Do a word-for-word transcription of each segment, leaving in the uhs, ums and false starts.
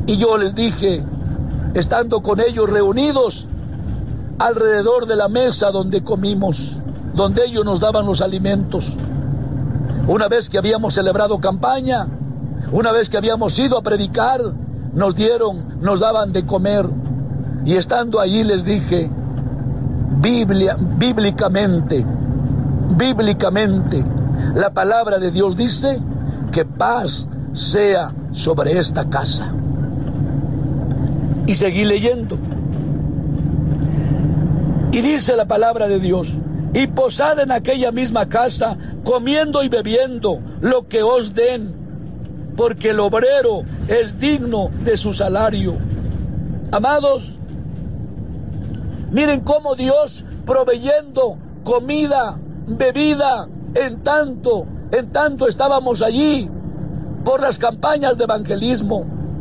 Y yo les dije, estando con ellos reunidos alrededor de la mesa donde comimos, donde ellos nos daban los alimentos, una vez que habíamos celebrado campaña, una vez que habíamos ido a predicar, nos dieron, nos daban de comer. Y estando allí les dije, Biblia, bíblicamente, bíblicamente, la palabra de Dios dice que paz sea sobre esta casa. Y seguí leyendo. Y dice la palabra de Dios, y posad en aquella misma casa, comiendo y bebiendo lo que os den, porque el obrero es digno de su salario. Amados, miren cómo Dios proveyendo comida, bebida, en tanto, en tanto estábamos allí por las campañas de evangelismo.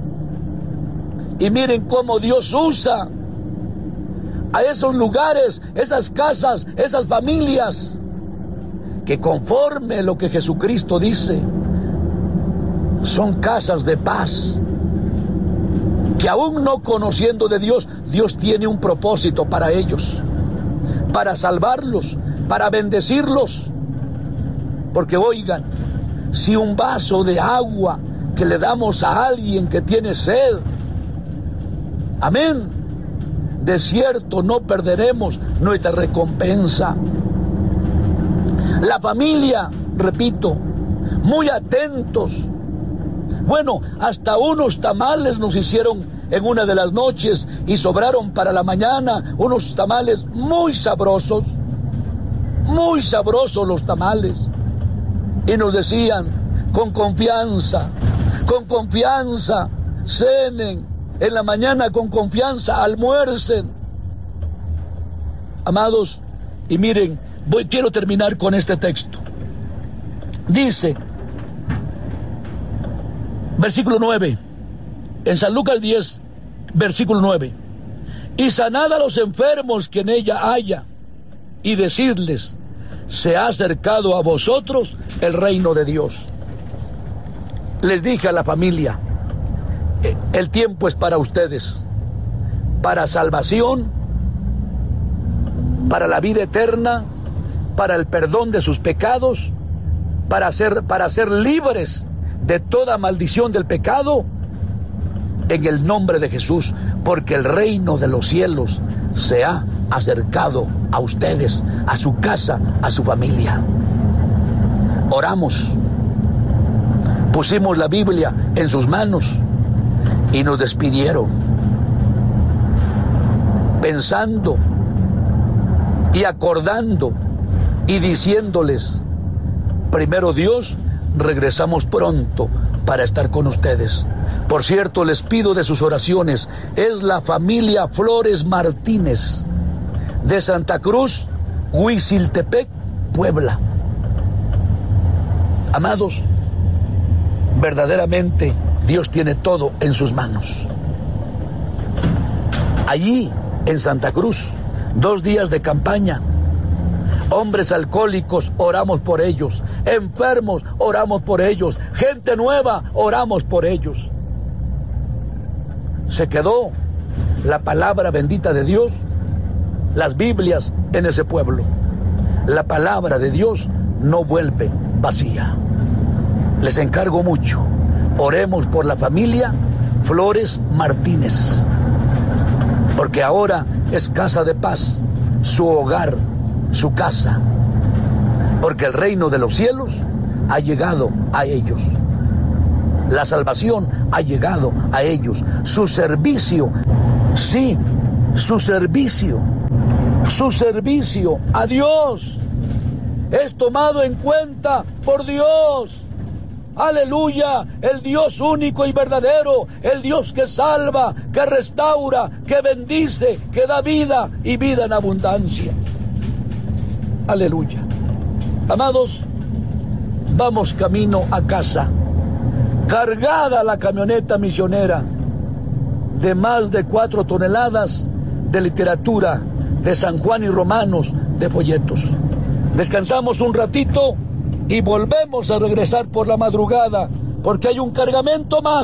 Y miren cómo Dios usa a esos lugares, esas casas, esas familias, que conforme lo que Jesucristo dice, son casas de paz, que aún no conociendo de Dios, Dios tiene un propósito para ellos, para salvarlos, para bendecirlos. Porque oigan, si un vaso de agua que le damos a alguien que tiene sed, amén, de cierto no perderemos nuestra recompensa. La familia, repito, muy atentos. Bueno, hasta unos tamales nos hicieron en una de las noches y sobraron para la mañana, unos tamales muy sabrosos, muy sabrosos los tamales. Y nos decían, con confianza, con confianza, cenen, en la mañana con confianza, almuercen. Amados, y miren, voy, quiero terminar con este texto. Dice, versículo nueve, en San Lucas diez, versículo nueve, y sanad a los enfermos que en ella haya, y decidles, se ha acercado a vosotros el reino de Dios. Les dije a la familia, el tiempo es para ustedes, para salvación, para la vida eterna, para el perdón de sus pecados, para ser, para ser libres de toda maldición del pecado, en el nombre de Jesús, porque el reino de los cielos se ha acercado a ustedes, a su casa, a su familia. Oramos, pusimos la Biblia en sus manos y nos despidieron, pensando y acordando y diciéndoles, primero Dios, regresamos pronto para estar con ustedes. Por cierto, les pido de sus oraciones, es la familia Flores Martínez, de Santa Cruz, Huiziltepec, Puebla. Amados, verdaderamente Dios tiene todo en sus manos. Allí, en Santa Cruz, dos días de campaña. Hombres alcohólicos, oramos por ellos. Enfermos, oramos por ellos. Gente nueva, oramos por ellos. Se quedó la palabra bendita de Dios, las Biblias en ese pueblo. La palabra de Dios no vuelve vacía. Les encargo mucho. Oremos por la familia Flores Martínez, porque ahora es casa de paz, su hogar, su casa, porque el reino de los cielos ha llegado a ellos. La salvación ha llegado a ellos. Su servicio, sí, su servicio, su servicio a Dios es tomado en cuenta por Dios. Aleluya, el Dios único y verdadero, el Dios que salva, que restaura, que bendice, que da vida y vida en abundancia. Aleluya. Amados, vamos camino a casa, cargada la camioneta misionera de más de cuatro toneladas de literatura de San Juan y Romanos, de folletos. Descansamos un ratito y volvemos a regresar por la madrugada, porque hay un cargamento más.